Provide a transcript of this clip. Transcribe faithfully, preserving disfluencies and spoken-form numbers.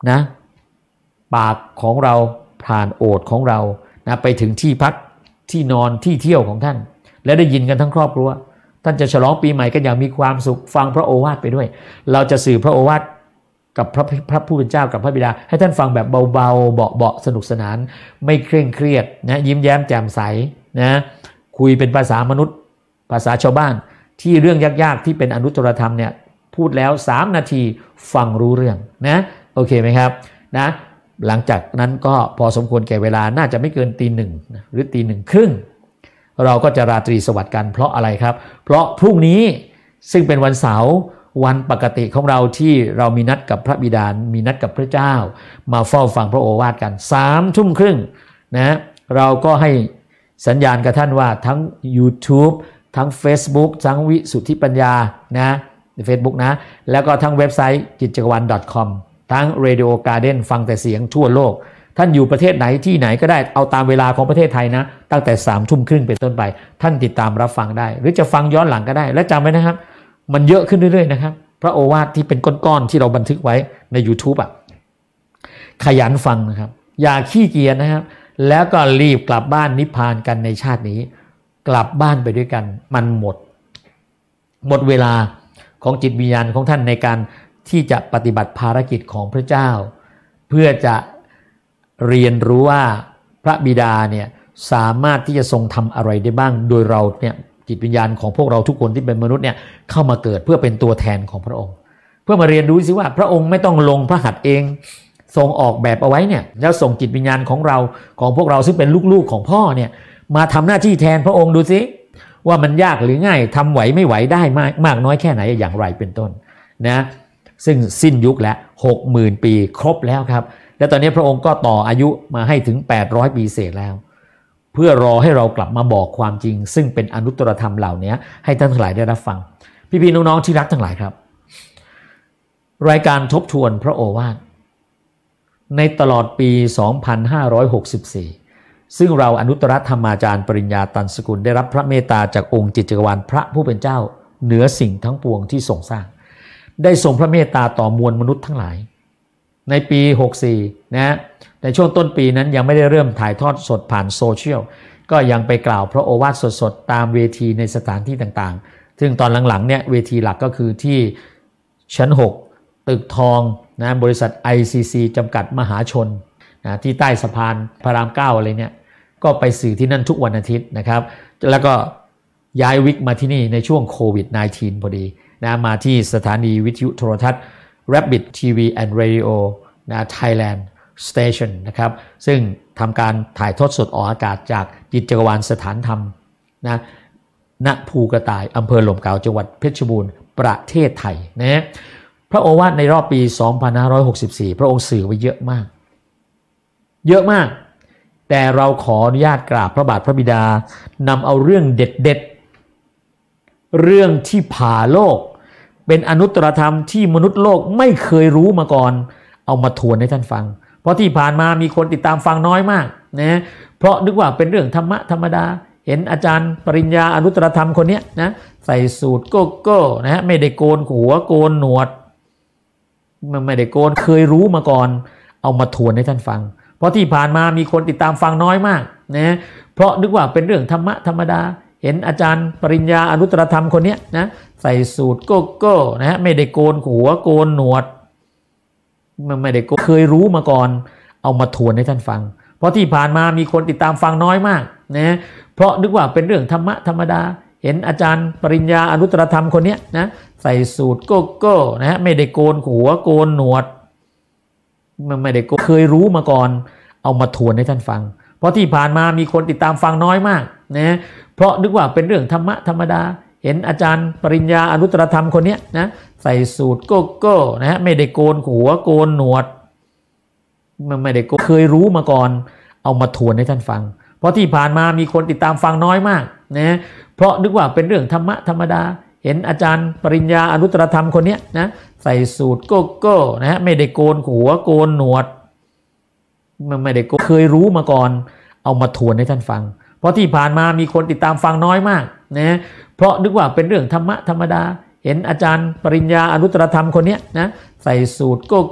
นะปากของเราผ่านโอษฐ์ของเรานะไปถึงที่พักที่นอนที่เที่ยวของท่านและได้ยินกันทั้งครอบครัวท่านจะฉลองปีใหม่กันอย่างมีความสุขฟังพระโอวาทไปด้วยเราจะสื่อพระโอวาทกับพระพระผู้เป็นเจ้ากับพระบิดาให้ท่านฟังแบบเบาๆเบาๆสนุกสนานไม่เคร่งเครียดนะยิ้มแย้มแจ่มใสนะคุยเป็นภาษามนุษย์ภาษาชาวบ้านที่เรื่องยากๆที่เป็นอนุตตรธรรมเนี่ยพูดแล้วสามนาทีฟังรู้เรื่องนะโอเคไหมครับนะหลังจากนั้นก็พอสมควรแก่เวลาน่าจะไม่เกินตีหนึ่งหรือตีหนึ่งครึ่งเราก็จะราตรีสวัสดิ์กันเพราะอะไรครับเพราะพรุ่งนี้ซึ่งเป็นวันเสาร์วันปกติของเราที่เรามีนัดกับพระบิดามีนัดกับพระเจ้ามาเฝ้าฟังพระโอวาทกันสามทุ่มครึ่งนะเราก็ให้สัญญาณกับท่านว่าทั้ง YouTube ทั้ง Facebook ทั้งวิสุทธิปัญญานะใน Facebook นะแล้วก็ทั้งเว็บไซต์กิจกวัน .com ทั้ง Radio Garden ฟังแต่เสียงทั่วโลกท่านอยู่ประเทศไหนที่ไหนก็ได้เอาตามเวลาของประเทศไทยนะตั้งแต่สามทุ่มครึ่งเป็นต้นไปท่านติดตามรับฟังได้หรือจะฟังย้อนหลังก็ได้และจำไว้นะครับมันเยอะขึ้นเรื่อยๆนะครับพระโอวาทที่เป็นก้อนๆที่เราบันทึกไว้ใน YouTube อ่ะขยันฟังนะครับอย่าขี้เกียจนะครับแล้วก็รีบกลับบ้านนิพพานกันในชาตินี้กลับบ้านไปด้วยกันมันหมดหมดเวลาของจิตวิญญาณของท่านในการที่จะปฏิบัติภารกิจของพระเจ้าเพื่อจะเรียนรู้ว่าพระบิดาเนี่ยสามารถที่จะทรงทำอะไรได้บ้างโดยเราเนี่ยจิตวิญญาณของพวกเราทุกคนที่เป็นมนุษย์เนี่ยเข้ามาเกิดเพื่อเป็นตัวแทนของพระองค์เพื่อมาเรียนรู้สิว่าพระองค์ไม่ต้องลงพระหัตถ์เองทรงออกแบบเอาไว้เนี่ยแล้วส่งจิตวิญญาณของเราของพวกเราซึ่งเป็นลูกๆของพ่อเนี่ยมาทำหน้าที่แทนพระองค์ดูสิว่ามันยากหรือง่ายทำไหวไม่ไหวได้มากมากน้อยแค่ไหนอย่างไรเป็นต้นนะซึ่งสิ้นยุคแล้ว หกหมื่น ปีครบแล้วครับและตอนนี้พระองค์ก็ต่ออายุมาให้ถึงแปดร้อยปีเศษแล้วเพื่อรอให้เรากลับมาบอกความจริงซึ่งเป็นอนุตตรธรรมเหล่านี้ให้ท่านทั้งหลายได้รับฟังพี่ๆน้องๆที่รักทั้งหลายครับรายการทบทวนพระโอวาทในตลอดปี สองพันห้าร้อยหกสิบสี่ ซึ่งเราอนุตตรธรรมาจารย์ปริญญาตันสกุลได้รับพระเมตตาจากองค์จิตจักรวาลพระผู้เป็นเจ้าเหนือสิ่งทั้งปวงที่ทรงสร้างได้ทรงพระเมตตาต่อมวลมนุษย์ทั้งหลายในปีหกสิบสี่นะในช่วงต้นปีนั้นยังไม่ได้เริ่มถ่ายทอดสดผ่านโซเชียลก็ยังไปกล่าวพระโอวาทสดๆตามเวทีในสถานที่ต่างๆซึ่งตอนหลังๆเนี่ยเวทีหลักก็คือที่ชั้นหกตึกทองนะบริษัท ไอ ซี ซี จำกัดมหาชนนะที่ใต้สะพานพระรามเก้าอะไรเนี่ยก็ไปสื่อที่นั่นทุกวันอาทิตย์นะครับแล้วก็ย้ายวิกมาที่นี่ในช่วงโควิด สิบเก้า พอดีนะมาที่สถานีวิทยุโทรทัศน์ Rabbit ที วี and Radio นะ Thailand Station นะครับซึ่งทำการถ่ายทอดสดออกอากาศจากจิตจักรวาลสถานธรรมนะณภูกระต่ายอำเภอหล่มเก่าจังหวัดเพชรบูรณ์ประเทศไทยนะพระโอวาทในรอบปี สองพันห้าร้อยหกสิบสี่ พระองค์สื่อไว้เยอะมากเยอะมากแต่เราขออนุญาตกราบพระบาทพระบิดานำเอาเรื่องเด็ดๆเรื่องที่ผ่าโลกเป็นอนุตตรธรรมที่มนุษย์โลกไม่เคยรู้มาก่อนเอามาทวนให้ท่านฟังเพราะที่ผ่านมามีคนติดตามฟังน้อยมากนะเพราะนึกว่าเป็นเรื่องธรรมะธรรมดาเห็นอาจารย์ปริญญาอนุตตรธรรมคนนี้นะใส่สูทโก้โก้นะฮะไม่ได้โกนหัวโกนหนวดมันไม่ได้โกนเคยรู้มาก่อนเอามาทวนให้ท่านฟังเพราะที่ผ่านมามีคนติดตามฟังน้อยมากนะเพราะนึกว่าเป็นเรื่องธรรมะธรรมดาเห็นอาจารย์ปริญญาอนุตตรธรรมคนนี้นะใส่สูทโก้โก้นะฮะไม่ได้โกนหัวโกนหนวดมันไม่ได้เคยรู้มาก่อนเอามาทวนให้ท่านฟังเพราะที่ผ่านมามีคนติดตามฟังน้อยมากนะเพราะนึกว่าเป็นเรื่องธรรมะธรรมดาเห็นอาจารย์ปริญญาอนุตตรธรรมคนนี้นะใส่สูทโก้โก้นะฮะไม่ได้โกนหัวโกนหนวดมันไม่ได้เคยรู้มาก่อนเอามาทวนให้ท่านฟังเพราะที่ผ่านมามีคนติดตามฟังน้อยมากนะเพราะนึกว่าเป็นเรื่องธรรมะธรรมดาเห็นอาจารย์ปริญญาอนุตตรธรรมคนนี้นะใส่สูทโก้โก้นะฮะไม่ได้โกนหัวโกนหนวดมันไม่ได้เคยรู้มาก่อนเอามาทวนให้ท่านฟังเพราะที่ผ่านมามีคนติดตามฟังน้อยมากนะเพราะนึกว่าเป็นเรื่องธรรมะธรรมดาเห็นอาจารย์ปริญญาอนุตตรธรรมคนนี้นะใส่สูทโก้โก้นะฮะไม่ได้โกนหัวโกนหนวดมันไม่ได้เคยรู้มาก่อนเอามาทวนให้ท่านฟังเพราะที่ผ่านมามีคนติดตามฟังน้อยมากนะเพราะนึกว่าเป็นเรื่องธรรมะธรรมดาเห็นอาจารย์ปริญญาอนุตตรธรรมคนนี้นะใส่สูทโก้